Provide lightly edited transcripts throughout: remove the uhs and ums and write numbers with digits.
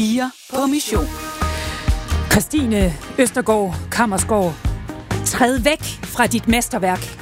Piger på mission. Christine Østergaard Kammersgaard, træd væk fra dit mesterværk.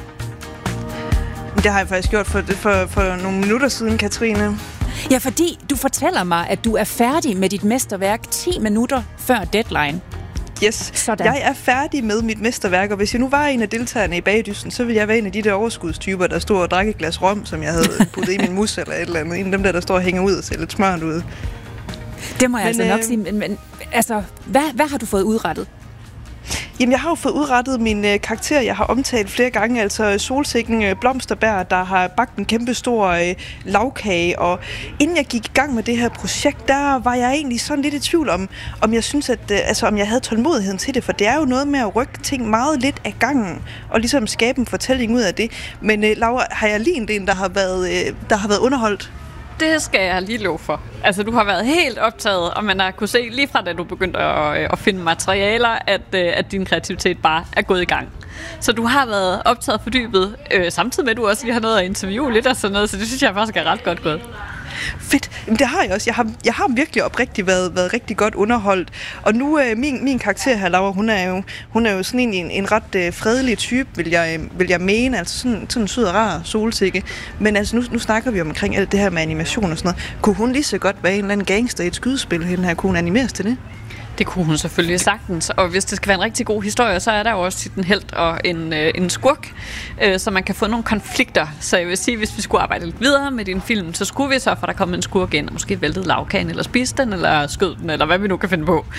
Det har jeg faktisk gjort for nogle minutter siden, Katrine. Ja, fordi du fortæller mig, at du er færdig med dit mesterværk 10 minutter før deadline. Yes, sådan. Jeg er færdig med mit mesterværk, og hvis jeg nu var en af deltagerne i Bagdysten, så ville jeg være en af de der overskudstyper, der stod og drak et glas rom, som jeg havde puttet i min mus eller et eller andet. En af dem der står og hænger ud og ser lidt smørt ud. Det må jeg altså nok sige, men altså, hvad har du fået udrettet? Jamen, jeg har jo fået udrettet min karakter, jeg har omtalt flere gange, altså Solsikken Blomsterbær, der har bagt en kæmpe stor lavkage, og inden jeg gik i gang med det her projekt, der var jeg egentlig sådan lidt i tvivl om jeg synes, at om jeg havde tålmodigheden til det, for det er jo noget med at rykke ting meget lidt af gangen, og ligesom skabe en fortælling ud af det. Men Laura, har jeg lige en, der har været underholdt? Det skal jeg lige love for. Altså, du har været helt optaget, og man har kunne se lige fra da du begyndte at finde materialer, at din kreativitet bare er gået i gang. Så du har været optaget fordybet, samtidig med at du også lige har noget at interviewe lidt og sådan noget, så det synes jeg faktisk er ret godt gået. Fedt. Jamen, det har jeg også. Jeg har virkelig oprigtigt været rigtig godt underholdt. Og nu min karakter her, Laura, hun er jo sådan en ret fredelig type, vil jeg mene. Altså sådan en sød og rar solsikke. Men altså nu snakker vi omkring alt det her med animation og sådan noget. Kunne hun lige så godt være en eller anden gangster i et skydespil hende her? Kunne hun animeres til det? Det kunne hun selvfølgelig sagtens, og hvis det skal være en rigtig god historie, så er der jo også tit en helt og en skurk, så man kan få nogle konflikter. Så jeg vil sige, hvis vi skulle arbejde lidt videre med din film, så skulle vi så for, at der kom en skurk ind, og måske væltede lavkagen, eller spiste den, eller skød den, eller hvad vi nu kan finde på.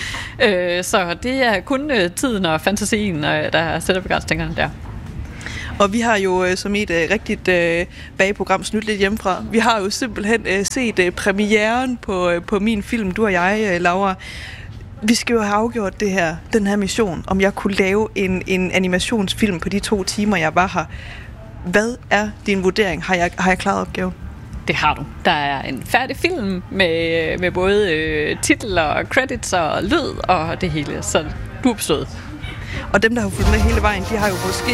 Så det er kun tiden og fantasien, der sætter begrænsningerne der. Og vi har jo som et rigtigt bageprogram snydt lidt hjemmefra. Vi har jo simpelthen set premieren på min film, du og jeg, Laura. Vi skal jo have afgjort den her mission, om jeg kunne lave en animationsfilm på de 2 timer, jeg var her. Hvad er din vurdering? Har jeg klaret opgaven? Det har du. Der er en færdig film med både titel og credits og lyd og det hele, så du er bestået. Og dem, der har fulgt med hele vejen, de har jo måske...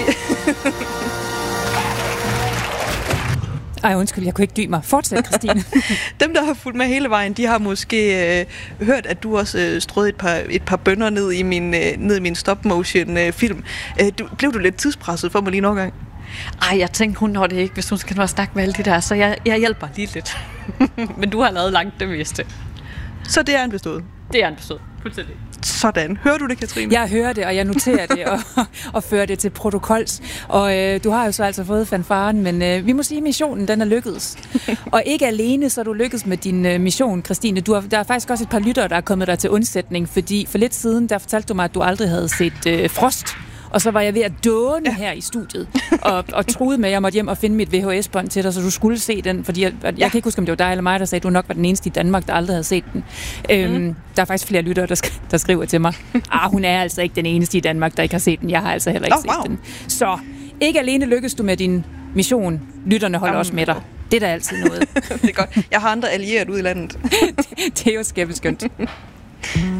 Ej, undskyld, jeg kunne ikke dybe mig. Fortsæt, Christine. Dem, der har fulgt med hele vejen, de har måske hørt, at du også strøede et par bønner ned i min stop-motion-film. Blev du lidt tidspresset for mig lige nogle gang? Ej, jeg tænkte, hun når det ikke, hvis hun skal nå at snakke med alle de der, så jeg hjælper lige lidt. Men du har lavet langt det meste. Så det er en bestået? Det er en bestået. Fuldstændig. Sådan. Hører du det, Katrine? Jeg hører det, og jeg noterer det og fører det til protokols. Og du har jo så altså fået fanfaren, men vi må sige, at missionen den er lykkedes. Og ikke alene så er du lykkedes med din mission, Christine. Der er faktisk også et par lyttere, der er kommet dig til undsætning, fordi for lidt siden, der fortalte du mig, at du aldrig havde set Frost. Og så var jeg ved at dåne her i studiet, og troede med, at jeg måtte hjem og finde mit VHS-bånd til dig, så du skulle se den, fordi jeg kan ikke huske, om det var dig eller mig, der sagde, at du nok var den eneste i Danmark, der aldrig havde set den. Der er faktisk flere lyttere, der skriver til mig, hun er altså ikke den eneste i Danmark, der ikke har set den. Jeg har altså heller ikke set den. Så ikke alene lykkes du med din mission, lytterne holder også med dig. Det er da altid noget. Det er godt. Jeg har andre allierede ude i landet. Det er jo skæbeskønt.